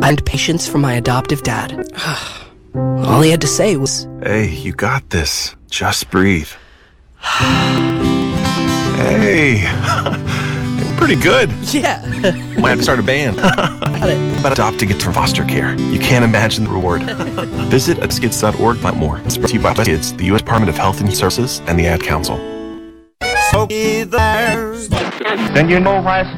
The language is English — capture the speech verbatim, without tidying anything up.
and patience from my adoptive dad. All he had to say was, "Hey, you got this. Just breathe." Hey, pretty good. yeah. Might have to start a band. Got it. But adopting it from foster care. You can't imagine the reward. Visit skids dot org to find more. It's brought to you by Skids, the U S Department of Health and Human Services, and the Ad Council. So be there. Then you know why